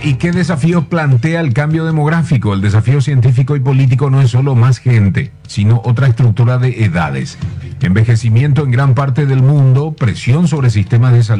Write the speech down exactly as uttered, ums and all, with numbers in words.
¿y qué desafíos plantea el cambio demográfico? El desafío científico y político no es solo más gente, sino otra estructura de edades. Envejecimiento en gran parte del mundo, presión sobre sistemas de salud